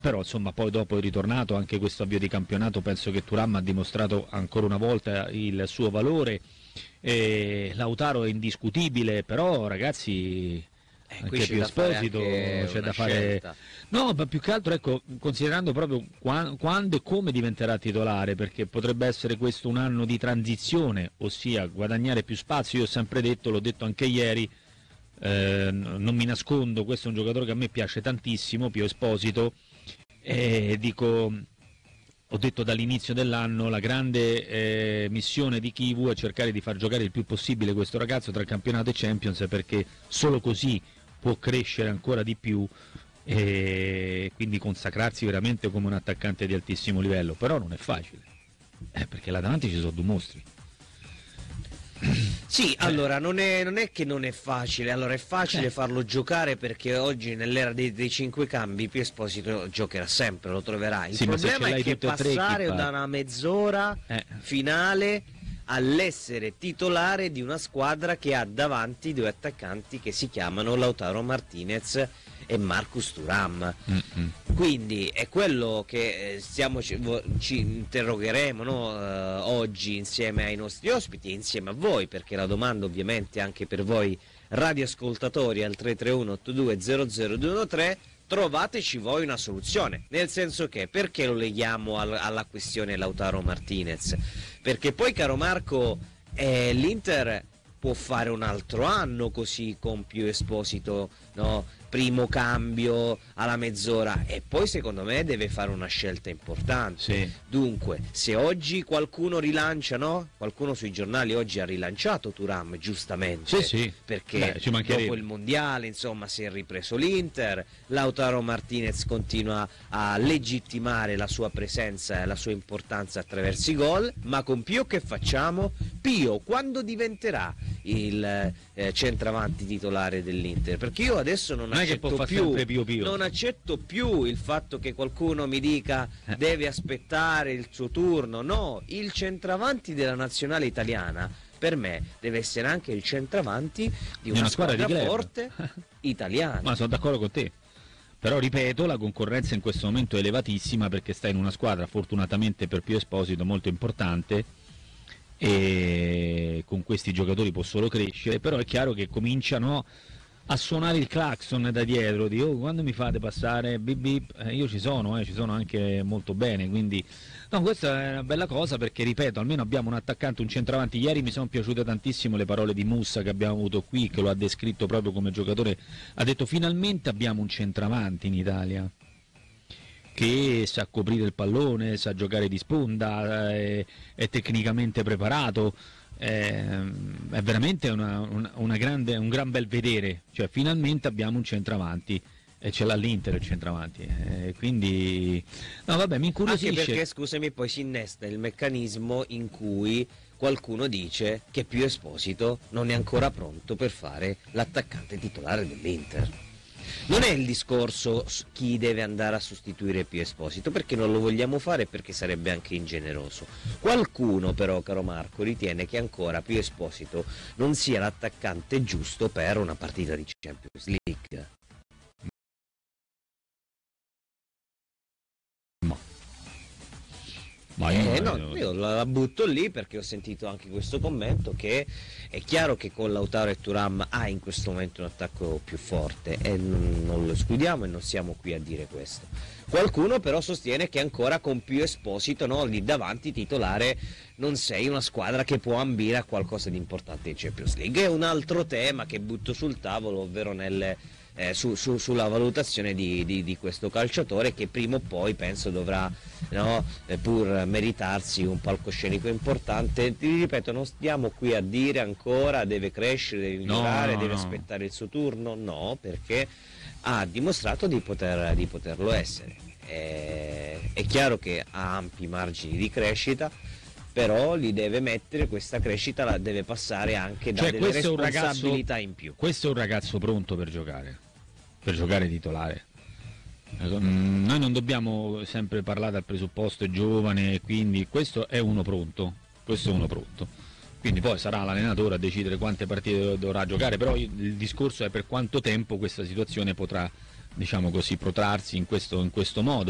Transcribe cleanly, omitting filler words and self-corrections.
però insomma poi dopo è ritornato anche questo avvio di campionato, penso che Thuram ha dimostrato ancora una volta il suo valore, Lautaro è indiscutibile, però ragazzi qui anche c'è più da fare Esposito anche c'è una da fare, scelta. no, ma più che altro ecco, considerando proprio quando e come diventerà titolare, perché potrebbe essere questo un anno di transizione, ossia guadagnare più spazio. Io ho sempre detto, l'ho detto anche ieri, non mi nascondo, questo è un giocatore che a me piace tantissimo, Pio Esposito, e dico, ho detto dall'inizio dell'anno, la grande missione di Kivu è cercare di far giocare il più possibile questo ragazzo tra campionato e Champions, perché solo così può crescere ancora di più e quindi consacrarsi veramente come un attaccante di altissimo livello. Però non è facile, perché là davanti ci sono due mostri. Sì, allora non è che non è facile, allora è facile farlo giocare perché oggi nell'era dei 5 cambi Pio Esposito giocherà sempre, lo troverà. Il Sì, ma se problema ce è l'hai che tutte e tre, passare chi fa? da una mezz'ora finale all'essere titolare di una squadra che ha davanti due attaccanti che si chiamano Lautaro Martinez e Marcus Thuram. Quindi è quello che ci interrogheremo, no? Oggi insieme ai nostri ospiti e insieme a voi, perché la domanda ovviamente anche per voi radioascoltatori al 331 82 00 trovateci voi una soluzione, nel senso che perché lo leghiamo alla questione Lautaro Martinez? Perché poi, caro Marco, l'Inter può fare un altro anno così con Pio Esposito, no? Primo cambio alla mezz'ora, e poi secondo me deve fare una scelta importante. Sì. Dunque, se oggi qualcuno rilancia, no? Qualcuno sui giornali oggi ha rilanciato Thuram, giustamente, Sì. perché Ci mancherebbe. dopo il mondiale, insomma, si è ripreso l'Inter, Lautaro Martinez continua a legittimare la sua presenza e la sua importanza attraverso i gol, ma con Pio che facciamo? Pio quando diventerà il centravanti titolare dell'Inter? Perché io adesso non è che può fare sempre Pio. non accetto più il fatto che qualcuno mi dica deve aspettare il suo turno. No, il centravanti della nazionale italiana per me deve essere anche il centravanti di una squadra di club forte italiana. Ma sono d'accordo con te, però ripeto, la concorrenza in questo momento è elevatissima, perché stai in una squadra fortunatamente per Pio Esposito molto importante e con questi giocatori può solo crescere. Però è chiaro che cominciano a suonare il clacson da dietro, di quando mi fate passare, bip bip, io ci sono anche molto bene, quindi no, questa è una bella cosa, perché ripeto, almeno abbiamo un attaccante, un centravanti. Ieri mi sono piaciute tantissimo le parole di Mussa che abbiamo avuto qui, che lo ha descritto proprio come giocatore, ha detto finalmente abbiamo un centravanti in Italia che sa coprire il pallone, sa giocare di sponda, è tecnicamente preparato. È veramente un gran bel vedere, cioè finalmente abbiamo un centravanti e ce l'ha l'Inter il centravanti, quindi no vabbè, mi incuriosisce. Anche perché, scusami, poi si innesta il meccanismo in cui qualcuno dice che Pio Esposito non è ancora pronto per fare l'attaccante titolare dell'Inter. Non è il discorso chi deve andare a sostituire Pio Esposito, perché non lo vogliamo fare, perché sarebbe anche ingeneroso. Qualcuno però, caro Marco, ritiene che ancora Pio Esposito non sia l'attaccante giusto per una partita di Champions League. Io la butto lì perché ho sentito anche questo commento, che è chiaro che con Lautaro e Thuram ha in questo momento un attacco più forte e non lo escludiamo e non siamo qui a dire questo. Qualcuno però sostiene che ancora con Pio Esposito, no, lì davanti titolare, non sei una squadra che può ambire a qualcosa di importante in Champions League. È un altro tema che butto sul tavolo, ovvero sulla valutazione di questo calciatore, che prima o poi penso dovrà, no, pur meritarsi un palcoscenico importante. Ti ripeto, non stiamo qui a dire ancora deve crescere, deve migliorare, deve aspettare il suo turno, no, perché ha dimostrato di poterlo essere. È chiaro che ha ampi margini di crescita, però li deve mettere, questa crescita la deve passare anche da delle responsabilità in più. Questo è un ragazzo pronto per giocare titolare. Noi non dobbiamo sempre parlare dal presupposto è giovane, quindi questo è uno pronto, quindi poi sarà l'allenatore a decidere quante partite dovrà giocare, però il discorso è per quanto tempo questa situazione potrà, diciamo così, protrarsi in questo modo.